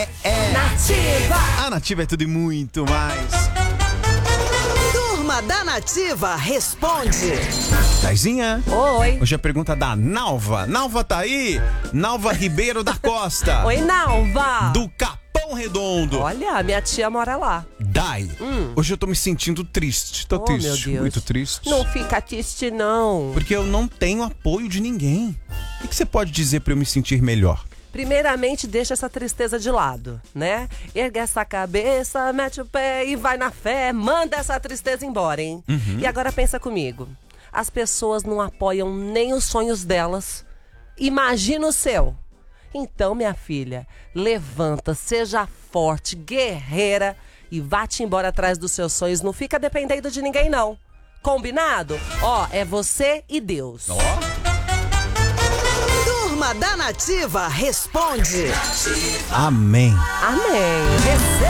Nativa. A Nativa é tudo e muito mais. Turma da Nativa responde. Taizinha. Oi. Hoje a pergunta da Nalva. Nalva tá aí? Nalva Ribeiro da Costa. Oi, Nalva. Do Capão Redondo. Olha, minha tia mora lá. Dai. Hoje eu tô me sentindo triste. Tô triste, Meu Deus. muito triste. Não fica triste, não. Porque eu não tenho apoio de ninguém. O que você pode dizer pra eu me sentir melhor? Primeiramente, deixa essa tristeza de lado, né? Ergue essa cabeça, mete o pé e vai na fé. Manda essa tristeza embora, hein? E agora pensa comigo. As pessoas não apoiam nem os sonhos delas. Imagina o seu. Então, minha filha, levanta, seja forte, guerreira e vá-te embora atrás dos seus sonhos. Não fica dependendo de ninguém, não. Combinado? Ó, é você e Deus. Turma da Nativa responde. Amém. Amém.